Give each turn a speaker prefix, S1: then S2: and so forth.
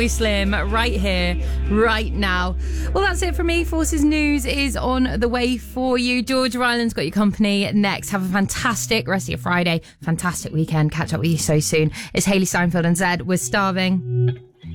S1: Slim right here, right now. Well, that's it from me. Forces News is on the way for you. Georgia Ryland's got your company next. Have a fantastic rest of your Friday. Fantastic weekend. Catch up with you so soon. It's Hayley Steinfeld and Zed. We're starving.